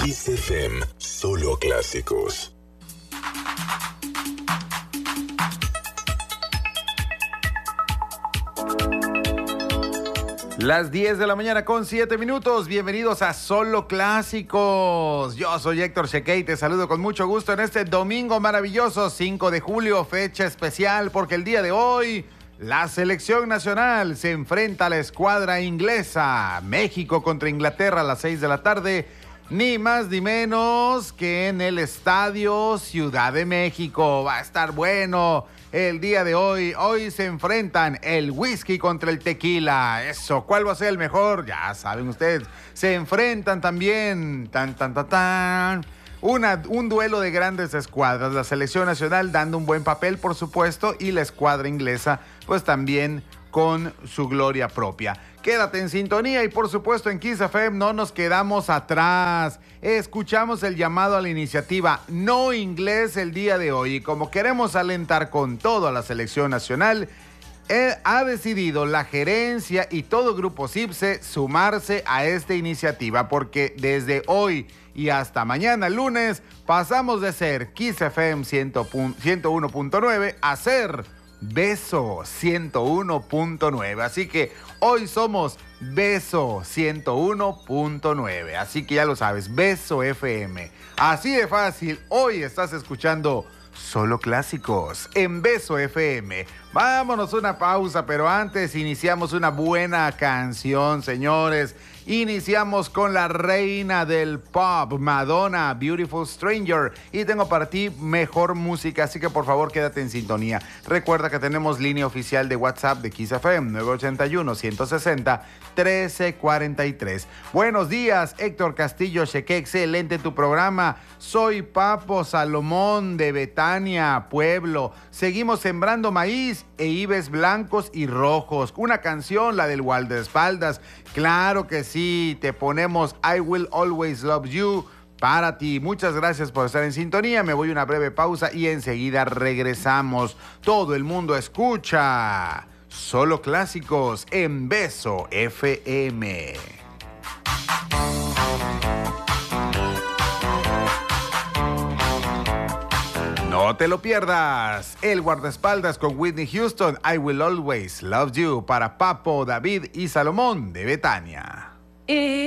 Kiss FM, solo clásicos. Las 10 de la mañana con 7 minutos. Bienvenidos a Solo Clásicos. Yo soy Héctor Chequey y te saludo con mucho gusto en este domingo maravilloso, 5 de julio, fecha especial, porque el día de hoy la selección nacional se enfrenta a la escuadra inglesa. México contra Inglaterra a las 6 de la tarde, ni más ni menos que en el Estadio Ciudad de México. Va a estar bueno el día de hoy. Hoy se enfrentan el whisky contra el tequila. Eso, ¿cuál va a ser el mejor? Ya saben ustedes. Se enfrentan también un duelo de grandes escuadras. La selección nacional dando un buen papel, por supuesto, y la escuadra inglesa, pues también con su gloria propia. Quédate en sintonía y por supuesto en Kiss FM no nos quedamos atrás. Escuchamos el llamado a la iniciativa No Inglés el día de hoy y como queremos alentar con todo a la selección nacional, ha decidido la gerencia y todo Grupo CIPSE sumarse a esta iniciativa porque desde hoy y hasta mañana lunes pasamos de ser Kiss FM 101.9 a ser Beso 101.9. Así que hoy somos Beso 101.9. Así que ya lo sabes, Beso FM. Así de fácil, hoy estás escuchando Solo Clásicos en Beso FM. Vámonos a una pausa, pero antes iniciamos una buena canción, señores. Iniciamos con la reina del pop, Madonna, Beautiful Stranger. Y tengo para ti mejor música, así que por favor quédate en sintonía. Recuerda que tenemos línea oficial de WhatsApp de Kiss FM, 981-160-1343. Buenos días, Héctor Castillo, Cheque, excelente tu programa. Soy Papo Salomón de Betania, Pueblo. Seguimos sembrando maíz e ibes blancos y rojos. Una canción, la del guardaespaldas. Claro que sí, te ponemos I Will Always Love You para ti. Muchas gracias por estar en sintonía. Me voy a una breve pausa y enseguida regresamos. Todo el mundo escucha Solo Clásicos en Beso FM. No te lo pierdas. El guardaespaldas con Whitney Houston, I Will Always Love You para Papo, David y Salomón de Betania.